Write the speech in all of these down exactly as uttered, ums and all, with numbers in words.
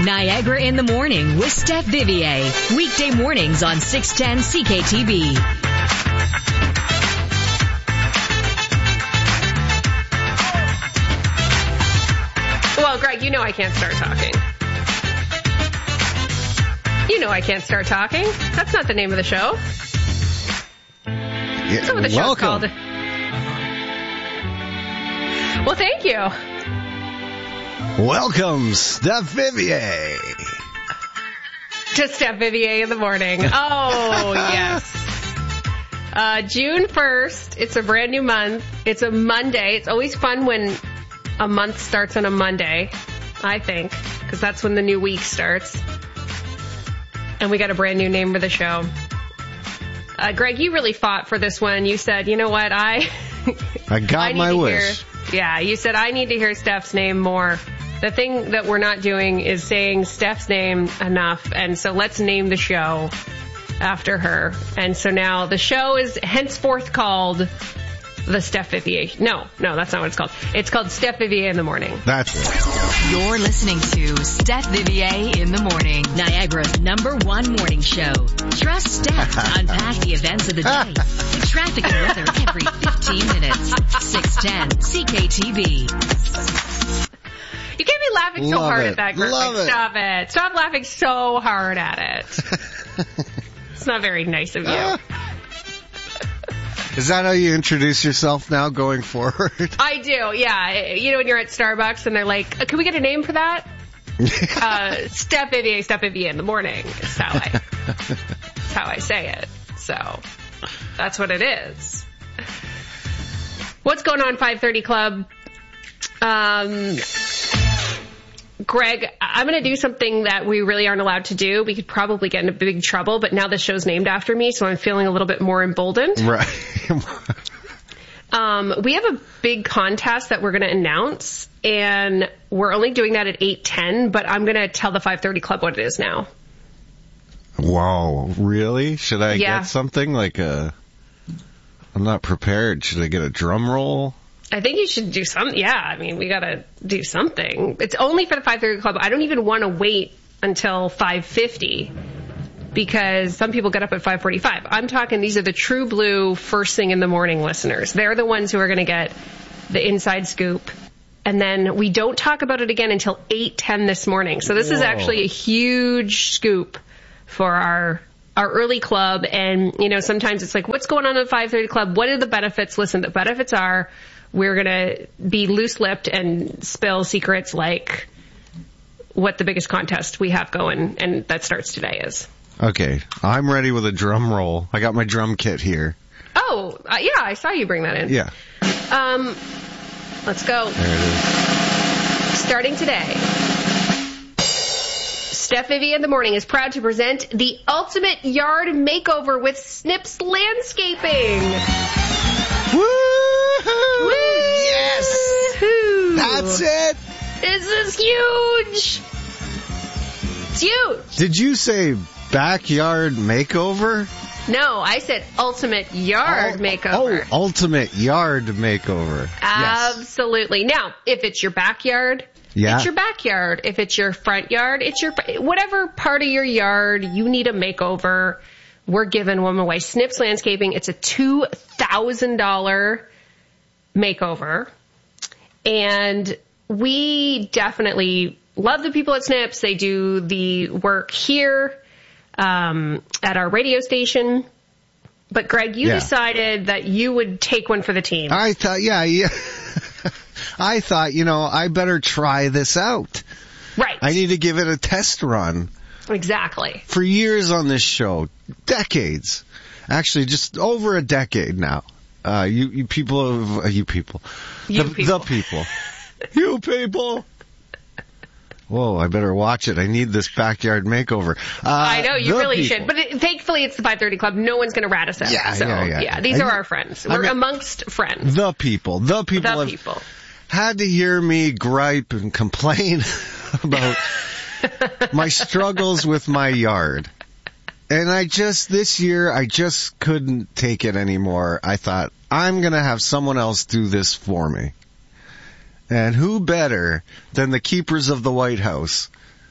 Niagara in the Morning with Steph Vivier. Weekday mornings on six ten C K T B. Well, Greg, you know I can't start talking. You know I can't start talking. That's not the name of the show. Yeah, That's what the show's welcome. called. Well, thank you. Welcome, Steph Vivier. To Steph Vivier in the morning. Oh, yes. Uh, June first. It's a brand new month. It's a Monday. It's always fun when a month starts on a Monday, I think, because that's when the new week starts. And we got a brand new name for the show. Uh, Greg, you really fought for this one. You said, you know what, I... I got I need my to wish. Hear, yeah, you said, I need to hear Steph's name more. The thing that we're not doing is saying Steph's name enough, and so let's name the show after her. And so now the show is henceforth called the Steph Vivier. No, no, that's not what it's called. It's called Steph Vivier in the Morning. That's it. You're listening to Steph Vivier in the Morning, Niagara's number one morning show. Trust Steph to unpack the events of the day. Traffic and weather every fifteen minutes. six ten C K T B. You can't be laughing so Love hard it. at that, Greg. Love it. Stop it. Stop laughing so hard at it. It's not very nice of you. Is that how you introduce yourself now going forward? I do, yeah. You know, when you're at Starbucks and they're like, uh, can we get a name for that? uh, Steph Vivier, Steph Vivier in the morning. That's how I, that's how I say it. So that's what it is. What's going on, five thirty Club? Um, Greg, I'm going to do something that we really aren't allowed to do. We could probably get into big trouble, but now the show's named after me, so I'm feeling a little bit more emboldened. Right. um, we have a big contest that we're going to announce, and we're only doing that at eight ten, but I'm going to tell the five thirty Club what it is now. Wow, really? Should I Yeah. get something like a... I'm not prepared. Should I get a drum roll? I think you should do some. Yeah, I mean, we got to do something. It's only for the five thirty Club. I don't even want to wait until five fifty because some people get up at five forty-five. I'm talking, these are the true blue first thing in the morning listeners. They're the ones who are going to get the inside scoop. And then we don't talk about it again until eight ten this morning. So this Whoa. is actually a huge scoop for our our early club. And, you know, sometimes it's like, what's going on in the five thirty Club? What are the benefits? Listen, the benefits are we're going to be loose-lipped and spill secrets like what the biggest contest we have going, and that starts today, is. Okay, I'm ready with a drum roll. I got my drum kit here. Oh, uh, yeah, I saw you bring that in. Yeah. Um, let's go. There it is. Starting today, Steph Vivier in the Morning is proud to present the ultimate yard makeover with Snips Landscaping. Woo-hoo! Woo! Yes! Woo-hoo! That's it! This is huge! It's huge! Did you say backyard makeover? No, I said ultimate yard Oh, makeover. Oh, ultimate yard makeover. Yes. Absolutely. Now, if it's your backyard, Yeah. it's your backyard. If it's your front yard, it's your, whatever part of your yard you need a makeover, we're giving one away. Snips Landscaping, it's a two thousand dollars makeover. And we definitely love the people at Snips. They do the work here um, at our radio station. But, Greg, you Yeah. decided that you would take one for the team. I thought, yeah, yeah. I thought, you know, I better try this out. Right. I need to give it a test run. Exactly. For years on this show, decades, actually just over a decade now. Uh, you, you people of, uh, you people. You the, people. The people. You people. Whoa, I better watch it. I need this backyard makeover. Uh, I know, you the really people. should. But it, thankfully, it's the five thirty Club. No one's going to rat us out. Yeah, so, yeah, yeah. these I- are our friends. I We're mean- amongst friends. The people. The people The have people. had to hear me gripe and complain about my struggles with my yard. And I just, this year, I just couldn't take it anymore. I thought, I'm going to have someone else do this for me. And who better than the keepers of the White House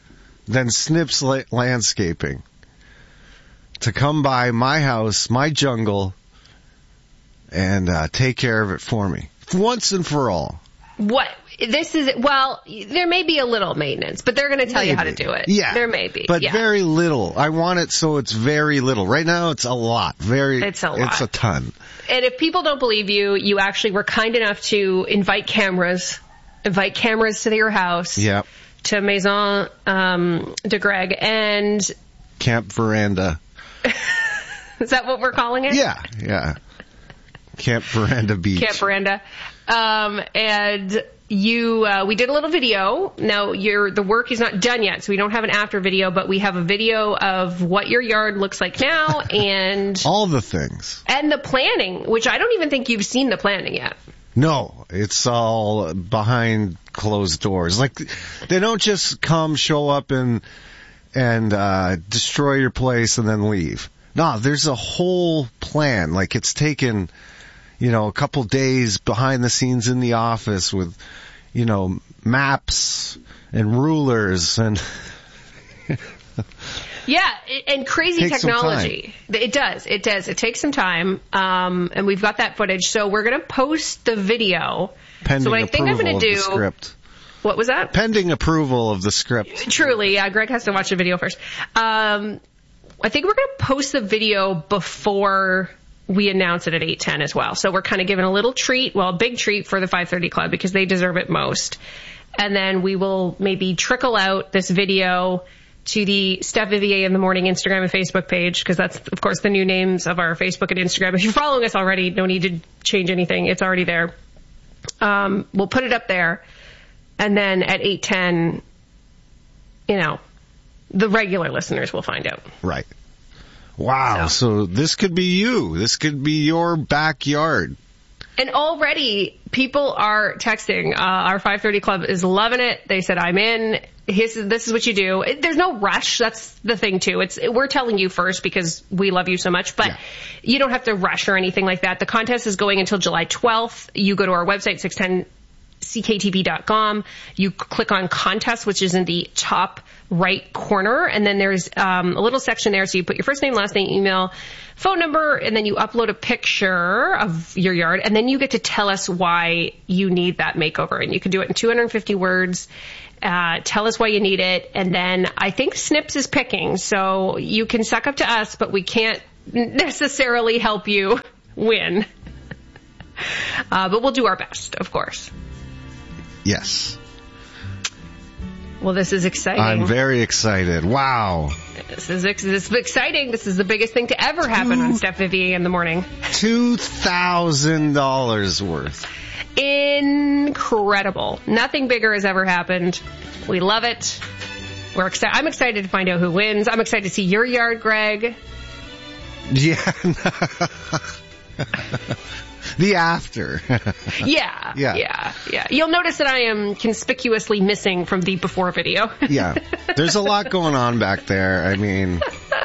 than Snips La- Landscaping to come by my house, my jungle, and uh, take care of it for me once and for all. What? This is, well, there may be a little maintenance, but they're going to tell Maybe. you how to do it. Yeah. There may be. But yeah. very little. I want it so it's very little. Right now it's a lot. Very. It's a lot. It's a ton. And if people don't believe you, you actually were kind enough to invite cameras, invite cameras to your house. Yep. To Maison um, de Greg and... Camp Veranda. Is that what we're calling it? Yeah, yeah. Camp Veranda Beach. Camp Veranda. Um, and you, uh, we did a little video. Now, your the work is not done yet, so we don't have an after video, but we have a video of what your yard looks like now and... all the things. And the planning, which I don't even think you've seen the planning yet. No, it's all behind closed doors. Like, they don't just come, show up, and and uh destroy your place and then leave. No, there's a whole plan. Like, it's taken... you know, a couple days behind the scenes in the office with, you know, maps and rulers and... yeah, and crazy Takes technology. It does. It does. It takes some time. Um, and we've got that footage. So we're going to post the video. Pending so what I think I'm approval going to of do... the script. What was that? Pending approval of the script. Truly. Yeah, Greg has to watch the video first. Um, I think we're going to post the video before... we announce it at eight ten as well. So we're kind of giving a little treat, well, a big treat for the five thirty Club because they deserve it most. And then we will maybe trickle out this video to the Steph Vivier in the Morning Instagram and Facebook page because that's, of course, the new names of our Facebook and Instagram. If you're following us already, no need to change anything. It's already there. Um, we'll put it up there. And then at eight ten, you know, the regular listeners will find out. Right. Wow, so. so this could be you. This could be your backyard. And already people are texting. Uh, our five thirty Club is loving it. They said, I'm in. His, this is what you do. It, there's no rush. That's the thing, too. It's We're telling you first because we love you so much. But yeah. You don't have to rush or anything like that. The contest is going until July twelfth. You go to our website, six ten C K T V dot com. You click on contest, which is in the top right corner. And then there's um, a little section there. So you put your first name, last name, email, phone number, and then you upload a picture of your yard. And then you get to tell us why you need that makeover. And you can do it in two hundred fifty words. Uh, tell us why you need it. And then I think Snips is picking. So you can suck up to us, but we can't necessarily help you win. Uh, but we'll do our best, of course. Yes. Well, this is exciting. I'm very excited. Wow. This is, this is exciting. This is the biggest thing to ever happen Two, on Steph Vivier in the Morning. two thousand dollars worth. Incredible. Nothing bigger has ever happened. We love it. We're excited. I'm excited to find out who wins. I'm excited to see your yard, Greg. Yeah. The after. yeah, yeah. Yeah. Yeah. You'll notice that I am conspicuously missing from the before video. Yeah. There's a lot going on back there. I mean.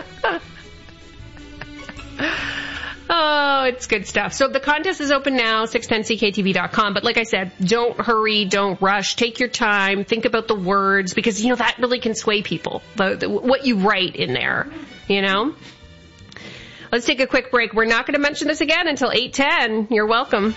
Oh, it's good stuff. So the contest is open now, six ten C K T V dot com. But like I said, don't hurry, don't rush. Take your time. Think about the words because, you know, that really can sway people. The, the, what you write in there, you know? Let's take a quick break. We're not going to mention this again until eight ten. You're welcome.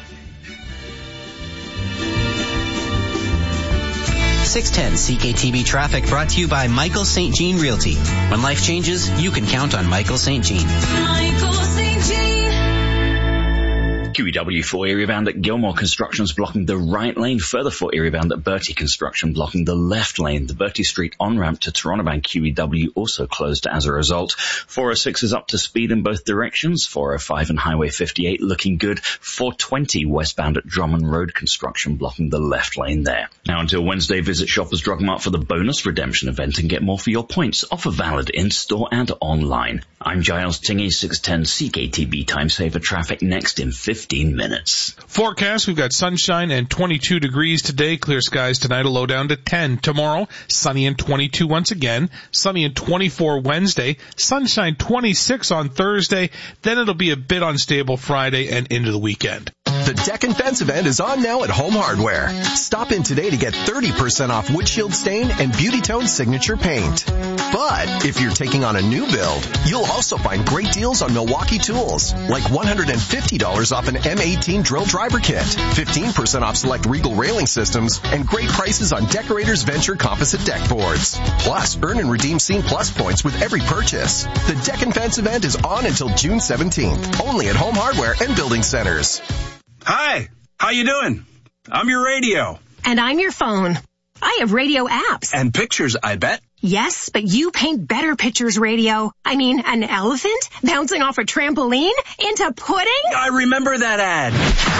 six ten C K T V traffic brought to you by Michael Saint Jean Realty. When life changes, you can count on Michael Saint Jean. Michael Saint Jean. Q E W for area bound at Gilmore Construction's blocking the right lane. Further for area bound at Bertie Construction blocking the left lane. The Bertie Street on-ramp to Toronto Bank Q E W also closed as a result. four oh six is up to speed in both directions. four oh five and Highway fifty-eight looking good. four twenty westbound at Drummond Road Construction blocking the left lane there. Now until Wednesday, visit Shoppers Drug Mart for the bonus redemption event and get more for your points. Offer valid in-store and online. I'm Giles Tingey, six ten C K T V Time Saver traffic next in fifteen minutes. Forecast, we've got sunshine and twenty-two degrees today. Clear skies tonight, a low down to ten. Tomorrow, sunny and twenty-two once again. Sunny and twenty-four Wednesday. Sunshine twenty-six on Thursday. Then it'll be a bit unstable Friday and into the weekend. The Deck and Fence event is on now at Home Hardware. Stop in today to get thirty percent off windshield stain and Beauty Tone signature paint. But if you're taking on a new build, you'll also find great deals on Milwaukee tools, like one hundred fifty dollars off an M eighteen drill driver kit, fifteen percent off select Regal railing systems, and great prices on Decorators Venture composite deck boards. Plus, earn and redeem Scene Plus points with every purchase. The Deck and Fence event is on until June seventeenth, only at Home Hardware and Building Centers. Hi, how you doing? I'm your radio. And I'm your phone. I have radio apps. And pictures, I bet. Yes, but you paint better pictures, radio. I mean, an elephant bouncing off a trampoline into pudding? I remember that ad.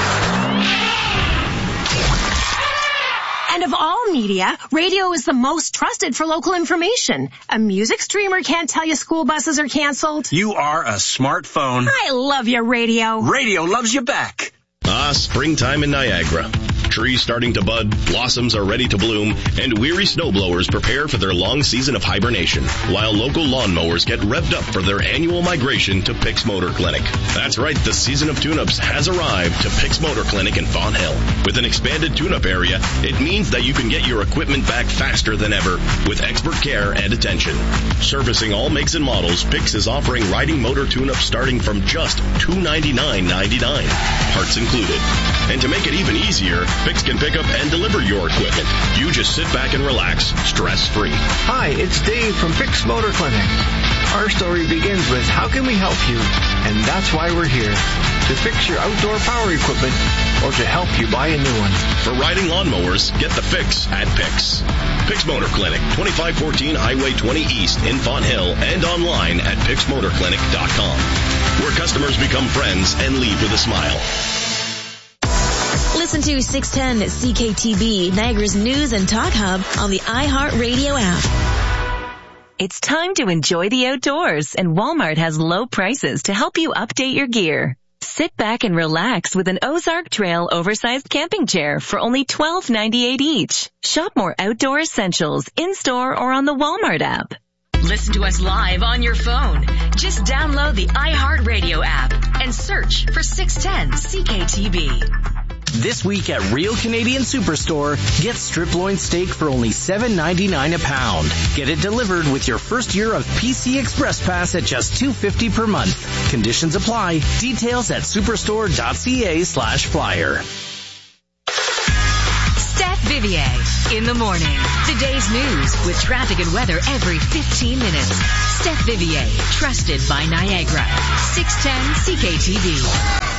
And of all media, radio is the most trusted for local information. A music streamer can't tell you school buses are canceled. You are a smartphone. I love your radio. Radio loves you back. Ah, springtime in Niagara. Trees starting to bud, blossoms are ready to bloom, and weary snowblowers prepare for their long season of hibernation, while local lawnmowers get revved up for their annual migration to Pick's Motor Clinic. That's right, the season of tune-ups has arrived to Pick's Motor Clinic in Fawn Hill. With an expanded tune-up area, it means that you can get your equipment back faster than ever with expert care and attention. Servicing all makes and models, Pick's is offering riding motor tune-ups starting from just two hundred ninety-nine dollars and ninety-nine cents, parts included. And to make it even easier, Pick's can pick up and deliver your equipment. You just sit back and relax, stress-free. Hi, it's Dave from Pick's Motor Clinic. Our story begins with how can we help you? And that's why we're here. To fix your outdoor power equipment or to help you buy a new one. For riding lawnmowers, get the fix at Pick's. Pick's Motor Clinic, twenty-five fourteen Highway twenty East in Fawn Hill and online at picks motor clinic dot com. Where customers become friends and leave with a smile. Listen to six ten C K T B, Niagara's news and talk hub on the iHeartRadio app. It's time to enjoy the outdoors, and Walmart has low prices to help you update your gear. Sit back and relax with an Ozark Trail oversized camping chair for only twelve ninety-eight each. Shop more outdoor essentials in-store or on the Walmart app. Listen to us live on your phone. Just download the iHeartRadio app and search for six ten C K T B. This week at Real Canadian Superstore, get strip loin steak for only seven ninety-nine a pound. Get it delivered with your first year of P C Express Pass at just two fifty per month. Conditions apply. Details at superstore.ca slash flyer. Steph Vivier in the morning. Today's news with traffic and weather every fifteen minutes. Steph Vivier, trusted by Niagara. six ten C K T V.